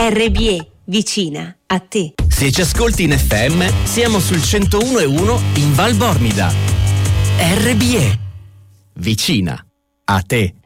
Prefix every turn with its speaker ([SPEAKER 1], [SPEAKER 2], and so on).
[SPEAKER 1] RBE, vicina a te.
[SPEAKER 2] Se ci ascolti in FM, siamo sul 101.1 in Val Bormida. RBE, vicina a te.